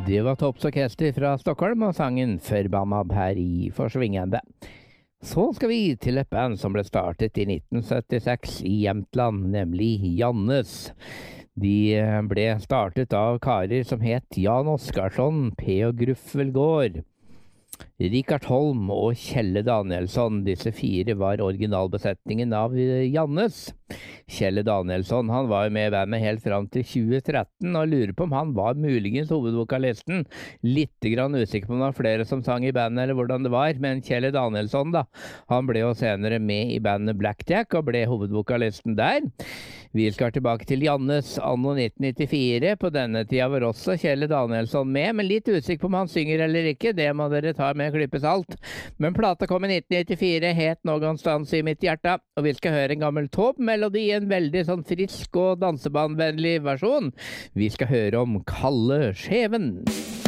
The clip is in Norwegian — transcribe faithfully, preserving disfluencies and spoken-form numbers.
Det var Topps Orkester fra Stockholm og sangen Förbannad her i Forsvingende. Så skal vi til et band som ble startet i nitten syttiseks i Jämtland, nemlig Jannes. De ble startet av karer som het Jan Oskarsson, P. og Gruffelgård, Richard Holm og Kjelle Danielsson. Disse fire var originalbesetningen av Jannes. Kjelle Danielsson, han var med i bandet helt fram til tjue tretten, og lurer på om han var muligens hovedvokalisten. Litt grann usikker på om det var flere som sang i bandet eller hvordan det var, men Kjelle Danielsson da, han ble jo senere med i bandet Blackjack og ble hovedvokalisten der. Vi skal tilbake til Jannes anno nitten nittifire. På denne tida var også Kjelle Danielsson med, men litt usikker på om han synger eller ikke. Det må dere ta med klippesalt. Men plata kom i nitten nittifire, het Någonstans i mitt hjerte, og vi skal høre en gammel Taube-melodi, en veldig sånn frisk og dansebandvennlig versjon. Vi skal høre om Kalle Skjeven.